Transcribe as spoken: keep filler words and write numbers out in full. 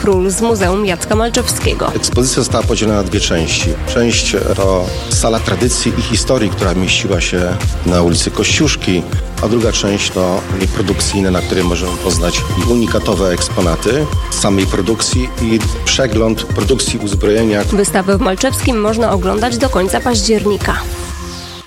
Król z Muzeum Jacka Malczewskiego. Ekspozycja została podzielona na dwie części. Część to sala tradycji i historii, która mieściła się na ulicy Kościuszki, a druga część to produkcyjne, na której możemy poznać unikatowe eksponaty samej produkcji i przegląd produkcji uzbrojenia. Wystawę w Malczewskim można oglądać do końca października.